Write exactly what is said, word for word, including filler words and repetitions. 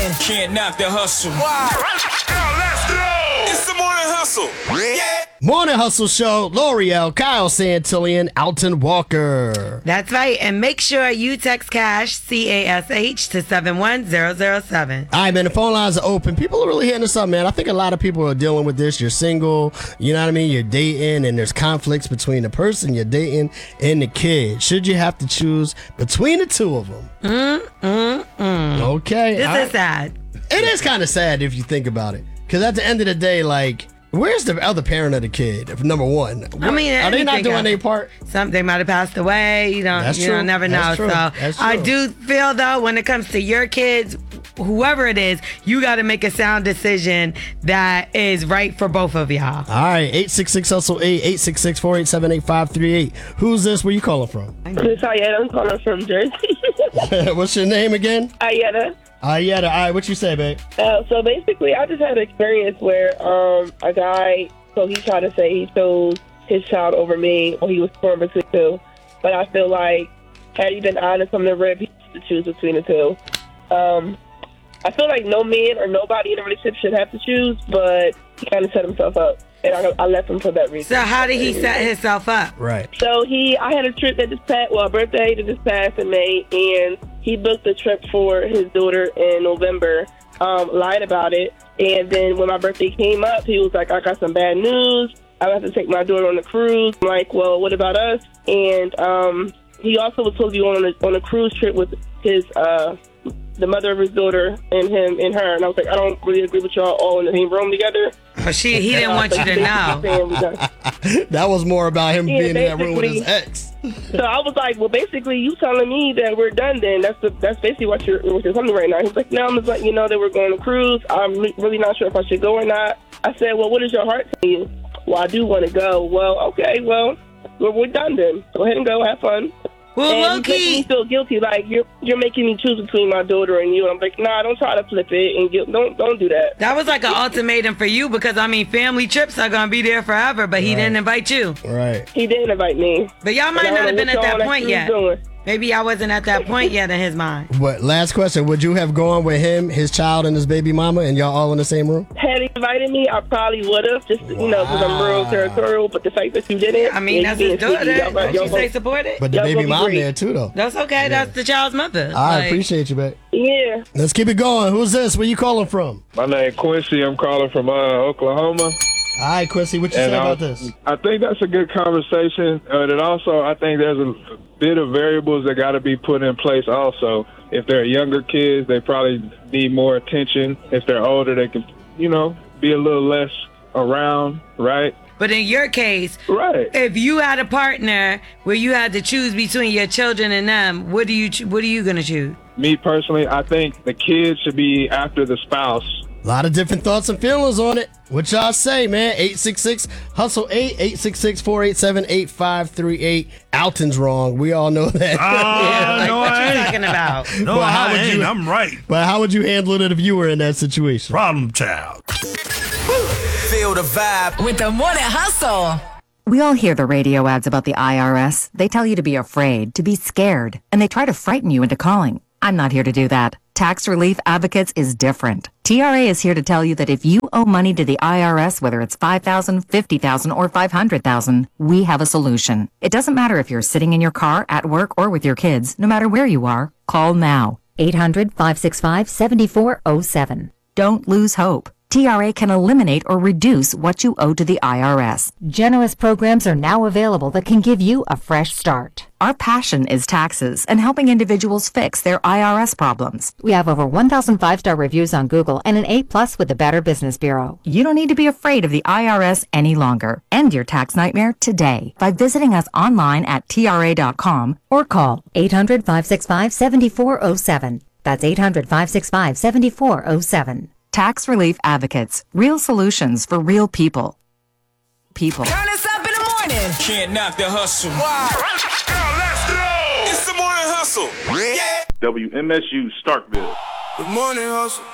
morning. Can't knock the hustle. Wow. Now let's go. It's the morning hustle. Yeah. Morning Hustle Show, L'Oreal, Kyle Santillian, Alton Walker. That's right. And make sure you text CASH, C A S H, to seven one zero zero seven. All right, man, the phone lines are open. People are really hitting us up, man. I think a lot of people are dealing with this. You're single, you know what I mean? You're dating, and there's conflicts between the person you're dating and the kid. Should you have to choose between the two of them? Mm, mm, mm. Okay. This I, is sad. It is kind of sad if you think about it. Because at the end of the day, like, where's the other parent of the kid? If number one, I mean, are they not doing their part? Some they might have passed away. You don't, That's you true. don't never know. That's true. So That's true. I do feel though, when it comes to your kids, whoever it is, you got to make a sound decision that is right for both of y'all. All right, eight six six hustle eight, eight six six, four eight seven, eight five three eight. Who's this? Where you calling from? This is Ayetta. I'm calling from Jersey. What's your name again? Ayetta. Ayetta. All right, what you say, babe? Uh, so basically, I just had an experience where um, a guy, so he tried to say he chose his child over me, or he was torn between two. But I feel like, had he been honest from the rip, he had to choose between the two. Um, I feel like no man or nobody in a relationship should have to choose, but he kind of set himself up. And I, I left him for that reason. So how did he set himself up? Right. So he, I had a trip that just passed, well, a birthday that just passed in May, and he booked a trip for his daughter in November, um, lied about it, and then when my birthday came up, he was like, I got some bad news. I have to take my daughter on a cruise. I'm like, well, what about us? And um, he also was supposed to be on a, on a cruise trip with his, uh, the mother of his daughter and him and her. And I was like, I don't really agree with y'all all in the same room together. But she, he didn't want you to know. That was more about him Yeah, being in that room with his basically. ex. So I was like, well, basically, you telling me that we're done then. That's the, that's basically what you're, what you're telling me right now. He's like, no, I'm just letting you know that we're going to cruise. I'm re- really not sure if I should go or not. I said, well, what does your heart tell you? Well, I do want to go. Well, okay, well, well, we're done then. Go ahead and go. Have fun. Well, and low-key, he's making me feel guilty. Like, you're you're making me choose between my daughter and you. And I'm like, nah, don't try to flip it and guilt. Don't don't do that. that was like an ultimatum for you because, I mean, family trips are going to be there forever, but he Right. didn't invite you. Right. He didn't invite me. But y'all might And I not have don't been know at what that y'all point actually yet. doing. Maybe I wasn't at that point yet in his mind. But last question, would you have gone with him, his child, and his baby mama, and y'all all in the same room? Had he invited me, I probably would have, just, you know, because I'm real territorial. But the fact that you didn't, I mean, yeah, that's you his being sneaky. daughter. Y'all- Don't y'all you say gonna- support it? But the Y'all baby gonna be mom great. there too, though. That's okay. That's the child's mother. I Like, appreciate you, babe. Yeah. Let's keep it going. Who's this? Where you calling from? My name Quincy. I'm calling from uh, Oklahoma. All right, Quincy, what you And say I, about this? I think that's a good conversation. Uh, and also, I think there's a bit of variables that got to be put in place also. If they're younger kids, they probably need more attention. If they're older, they can, you know, be a little less around, right? But in your case, Right. if you had a partner where you had to choose between your children and them, what do you cho- what are you gonna choose? Me personally, I think the kids should be after the spouse. A lot of different thoughts and feelings on it. What y'all say, man? eight six six hustle eight, eight six six, four eight seven, eight five three eight. Alton's wrong. We all know that. Ah, Like, no, what I you ain't. talking about? No, Well, how I would ain't. you- I'm right. But how would you handle it if you were in that situation? Problem child. Feel the vibe. With the morning hustle. We all hear the radio ads about the I R S. They tell you to be afraid, to be scared, and they try to frighten you into calling. I'm not here to do that. Tax Relief Advocates is different. T R A is here to tell you that if you owe money to the I R S, whether it's five thousand dollars, fifty thousand dollars, or five hundred thousand dollars, we have a solution. It doesn't matter if you're sitting in your car, at work, or with your kids. No matter where you are, call now. eight hundred, five six five, seven four zero seven. Don't lose hope. T R A can eliminate or reduce what you owe to the I R S. Generous programs are now available that can give you a fresh start. Our passion is taxes and helping individuals fix their I R S problems. We have over one thousand five-star reviews on Google and an A plus with the Better Business Bureau. You don't need to be afraid of the I R S any longer. End your tax nightmare today by visiting us online at T R A dot com Or call eight hundred, five six five, seven four zero seven. That's eight hundred, five six five, seven four zero seven. Tax Relief Advocates. Real solutions for real people. People. Turn us up in the morning. Can't knock the hustle. Wow. Now let's go. It's the morning hustle. Yeah. W M S U Starkville. The morning hustle.